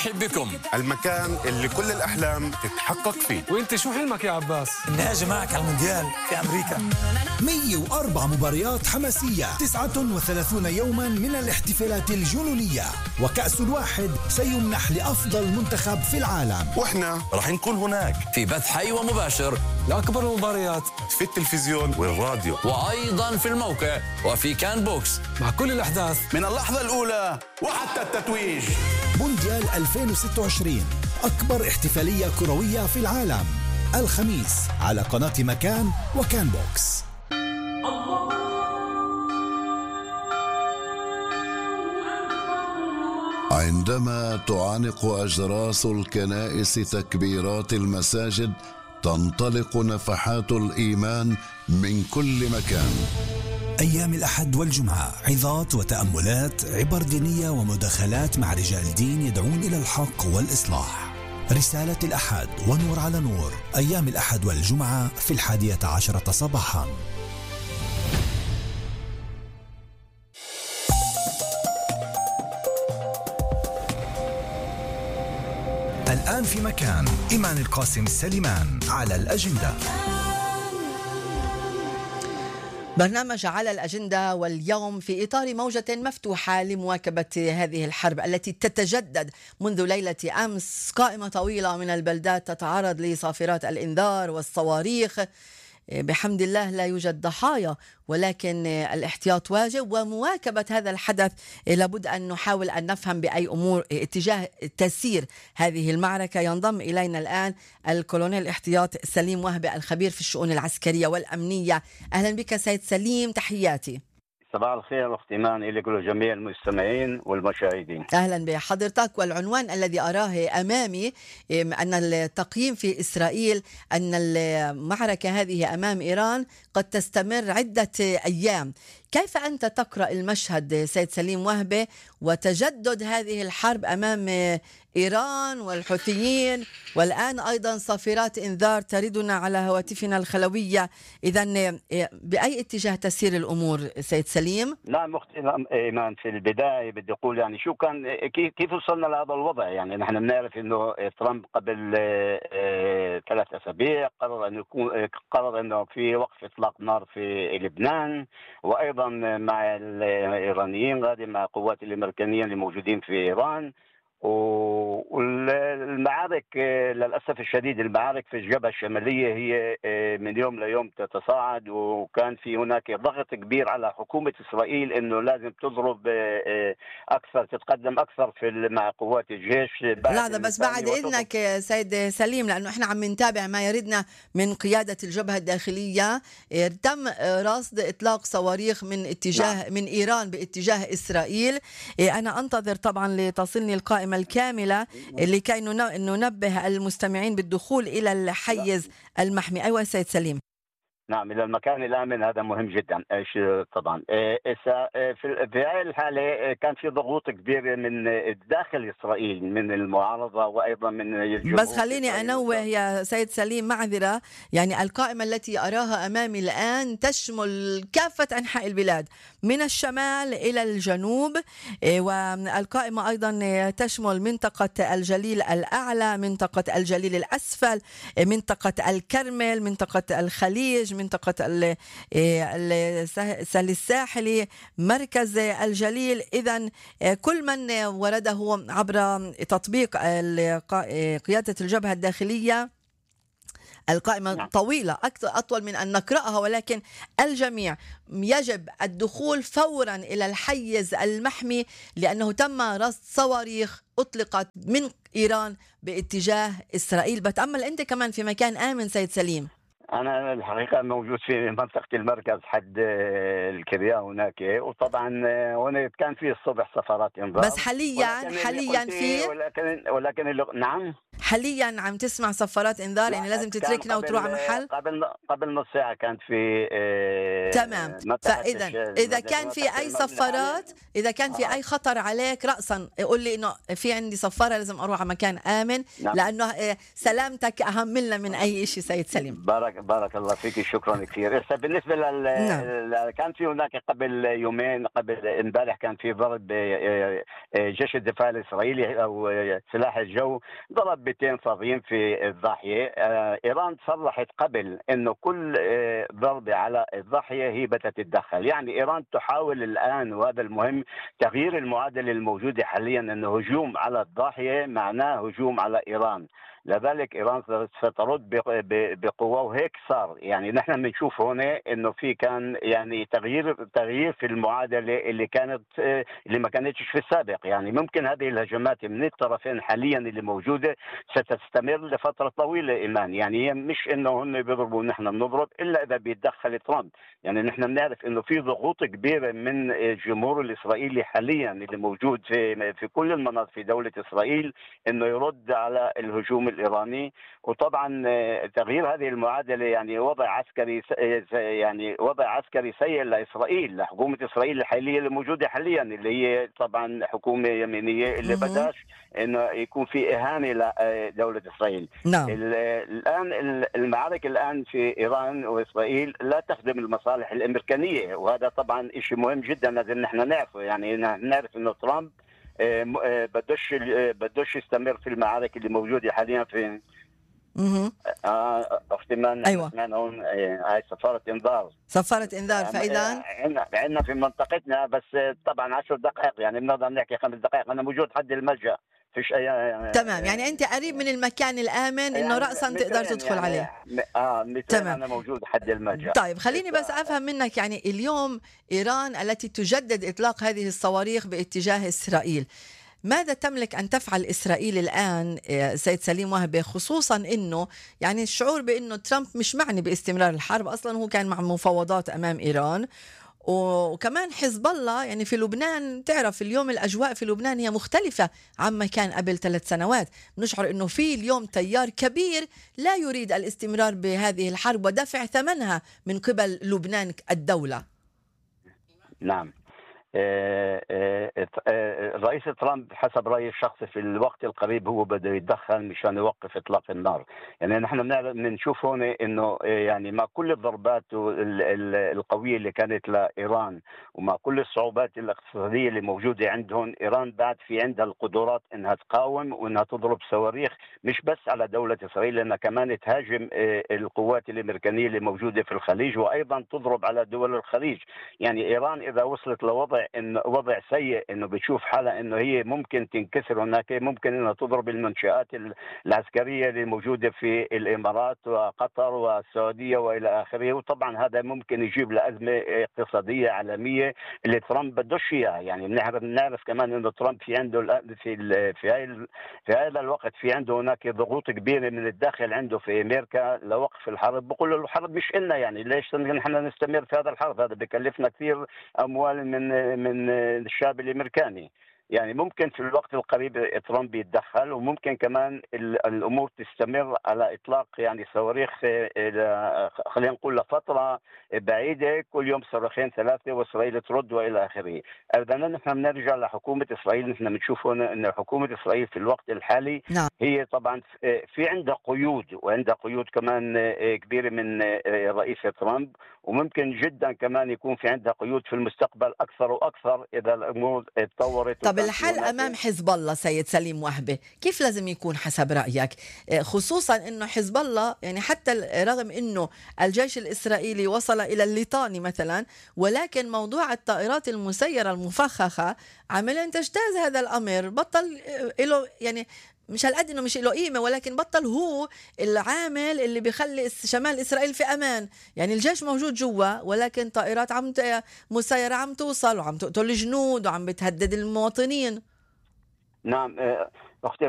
بكم المكان اللي كل الأحلام تتحقق فيه. وانت شو حلمك يا عباس؟ اني اجي معك على المونديال في امريكا. 104 مباريات حماسية، 39 يوما من الاحتفالات الجنونية، وكأس الواحد سيمنح لأفضل منتخب في العالم، وإحنا رح نكون هناك في بث حي ومباشر لأكبر المباريات في التلفزيون والراديو، وأيضا في الموقع وفي كان بوكس، مع كل الأحداث من اللحظة الأولى وحتى التتويج. مونديال 2026، أكبر احتفالية كروية في العالم، الخميس على قناة مكان وكان بوكس. عندما تعانق أجراس الكنائس تكبيرات المساجد، تنطلق نفحات الإيمان من كل مكان. أيام الأحد والجمعة، عظات وتأملات، عبر دينية ومداخلات مع رجال دين يدعون إلى الحق والإصلاح. رسالة الأحد ونور على نور، أيام الأحد والجمعة في 11 صباحا. الآن في مكان، إيمان القاسم سليمان على الأجندة. برنامج على الأجندة، واليوم في إطار موجة مفتوحة لمواكبة هذه الحرب التي تتجدد منذ ليلة أمس. قائمة طويلة من البلدات تتعرض لصافرات الإنذار والصواريخ. بحمد الله لا يوجد ضحايا، ولكن الاحتياط واجب، ومواكبة هذا الحدث لابد أن نحاول أن نفهم بأي أمور اتجاه تسير هذه المعركة. ينضم إلينا الآن الكولونيل احتياط سليم وهبي، الخبير في الشؤون العسكرية والأمنية. أهلا بك سيد سليم، تحياتي. صباح الخير أختي إيمان إليك ولجميع المستمعين والمشاهدين. أهلا بحضرتك. والعنوان الذي أراه أمامي أن التقييم في إسرائيل أن المعركة هذه أمام إيران قد تستمر عدة أيام. كيف أنت تقرأ المشهد سيد سليم وهبي وتجدد هذه الحرب أمام إيران والحوثيين، والآن أيضا صافرات إنذار تردنا على هواتفنا الخلوية؟ إذن بأي اتجاه تسير الأمور سيد سليم؟ نعم أختي إيمان، في البداية بدي أقول يعني شو كان كيف وصلنا لهذا الوضع. يعني نحن بنعرف إنه ترامب قبل 3 أسابيع قرر إنه في وقف إطلاق نار في لبنان، وأيضا مع الإيرانيين غادي مع القوات الأمريكية اللي موجودين في إيران. والمعارك للأسف الشديد، المعارك في الجبهة الشمالية هي من يوم ليوم تتصاعد، وكان في هناك ضغط كبير على حكومة إسرائيل إنه لازم تضرب أكثر، تتقدم أكثر مع قوات الجيش. لا بس بعد إذنك سيد سليم، لأنه إحنا عم نتابع ما يردنا من قيادة الجبهة الداخلية. تم رصد إطلاق صواريخ من إيران باتجاه إسرائيل. أنا أنتظر طبعا لتصلني القائمة الكاملة لكي ننبه المستمعين بالدخول إلى الحيز المحمي. أيوة سيد سليم. نعم، إلى المكان الآمن، هذا مهم جدا. طبعا في هذه الحالة كان في ضغوط كبيرة من داخل إسرائيل، من المعارضة وأيضا من الجمهور. بس خليني أنوه يا سيد سليم، معذرة، يعني القائمة التي أراها أمامي الآن تشمل كافة أنحاء البلاد من الشمال إلى الجنوب، والقائمة أيضا تشمل منطقة الجليل الأعلى، منطقة الجليل الأسفل، منطقة الكرمل، منطقة الخليج، منطقة الساحلي، مركز الجليل. إذن كل من ورده عبر تطبيق قيادة الجبهة الداخلية. القائمة طويلة أطول من أن نقرأها، ولكن الجميع يجب الدخول فورا إلى الحيز المحمي، لأنه تم رصد صواريخ أطلقت من إيران باتجاه إسرائيل. بتأمل أنت كمان في مكان آمن سيد سليم؟ أنا الحقيقة موجود في منطقة المركز حد الكريا هناك، وطبعا هنا كان في الصبح سفارات إنذار، بس حاليا في ولكن نعم حاليا عم تسمع صفارات انذار يعني لازم تتركنا وتروح على محل؟ قبل نص ساعة كانت في تمام. فإذا إذا كان في أي صفارات، إذا كان في أي خطر عليك رأسا قول لي إنه في عندي صفارة لازم أروح على مكان آمن. نعم. لأنه سلامتك أهم لنا من أي شيء. سيد سليم بارك الله فيك، شكرا كثير. بالنسبة كان في هناك قبل يومين، قبل امبارح كان في ضرب جيش الدفاع الإسرائيلي أو سلاح الجو ضرب 200 صاروخ في الضاحية. إيران صرحت قبل إنه كل ضربة على الضاحية هي بتتدخل. يعني إيران تحاول الآن، وهذا المهم، تغيير المعادلة الموجودة حاليا، أنه هجوم على الضاحية معناه هجوم على إيران. لذلك إيران سترد بقوة، وهيك صار. يعني نحن بنشوف هنا إنه في كان يعني تغيير في المعادلة اللي ما كانتش في السابق. يعني ممكن هذه الهجمات من الطرفين حاليا اللي موجودة ستستمر لفترة طويلة إيمان. يعني مش إنه هم بيضربوا ونحن بنضرب إلا إذا بيتدخل ترامب. يعني نحن بنعرف إنه في ضغوط كبيرة من الجمهور الإسرائيلي حاليا اللي موجود في كل المناطق في دولة إسرائيل إنه يرد على الهجوم الإيراني. وطبعا تغيير هذه المعادلة يعني وضع عسكري سيء لإسرائيل، لحكومة إسرائيل الحالية الموجودة حاليا، اللي هي طبعا حكومة يمينية اللي بداش إنه يكون في إهانة لدولة إسرائيل. نعم. الآن المعارك الآن في إيران وإسرائيل لا تخدم المصالح الأمريكانية، وهذا طبعا شيء مهم جدا لازم نحن نعرفه. يعني نعرف إنه ترامب بدوش يستمر في المعارك اللي موجودة حاليا في احتمال. أيوة. سمعنا هون هاي صفارة انذار. فإذا عندنا في منطقتنا، بس طبعا 10 دقائق، يعني بنقدر نحكي 5 دقائق. أنا موجود حد الملجأ، فيش أي تمام. يعني أنت قريب من المكان الآمن إنه رأسا تقدر تدخل عليه. تمام. أنا موجود حد الملجأ. طيب خليني بس أفهم منك، يعني اليوم إيران التي تجدد إطلاق هذه الصواريخ باتجاه إسرائيل، ماذا تملك أن تفعل إسرائيل الآن سيد سليم وهبة، خصوصا أنه يعني الشعور بأنه ترامب مش معني باستمرار الحرب، أصلا هو كان مع مفاوضات أمام إيران. وكمان حزب الله يعني في لبنان، تعرف اليوم الأجواء في لبنان هي مختلفة عما كان قبل 3 سنوات. نشعر أنه في اليوم تيار كبير لا يريد الاستمرار بهذه الحرب ودفع ثمنها من قبل لبنان الدولة. نعم. الرئيس ترامب حسب رأيي الشخصي في الوقت القريب هو بده يتدخل مشان يوقف إطلاق النار. يعني نحن بنشوف هون إنه يعني مع كل الضربات القوية اللي كانت لإيران ومع كل الصعوبات الاقتصادية اللي موجودة عندهم، إيران بعد في عندها القدرات إنها تقاوم وإنها تضرب صواريخ مش بس على دولة إسرائيل، لأنها كمان تهاجم القوات الأمريكانية اللي موجودة في الخليج، وأيضا تضرب على دول الخليج. يعني إيران إذا وصلت وضع سيء انه بتشوف حالها انه هي ممكن تنكسر هناك، ممكن انها تضرب المنشآت العسكرية اللي موجودة في الامارات وقطر والسعودية والى اخره. وطبعا هذا ممكن يجيب لأزمة اقتصادية عالمية اللي ترامب بدوش اياها. يعني بنعرف كمان انه ترامب في عنده في هذا الوقت في عنده هناك ضغوط كبيرة من الداخل عنده في امريكا لوقف الحرب. بقول له الحرب مش إلنا، يعني ليش نحن نستمر في هذا الحرب؟ هذا بكلفنا كثير اموال من الشعب الامريكاني. يعني ممكن في الوقت القريب ترامب يتدخل، وممكن كمان الامور تستمر على اطلاق يعني صواريخ خلينا نقول لفتره بعيده، كل يوم صاروخين 3 واسرائيل ترد والى اخره. ايضا نحن بنرجع لحكومه اسرائيل، نحن بنشوف هنا ان حكومه اسرائيل في الوقت الحالي هي طبعا في عندها قيود، وعندها قيود كمان كبيره من رئيس ترامب، وممكن جدا كمان يكون في عندها قيود في المستقبل اكثر واكثر اذا الامور تطورت. طب الحل أمام حزب الله سيد سليم وهبة كيف لازم يكون حسب رأيك، خصوصا أنه حزب الله يعني حتى رغم أنه الجيش الإسرائيلي وصل إلى الليطاني مثلا، ولكن موضوع الطائرات المسيرة المفخخة عمليا تجتاز هذا الأمر، بطل له يعني مش هالقد انه مش له قيمه، ولكن بطل هو العامل اللي بيخلي شمال اسرائيل في امان. يعني الجيش موجود جوا، ولكن طائرات مسيره عم توصل وعم تقتل الجنود وعم بتهدد المواطنين. نعم اختي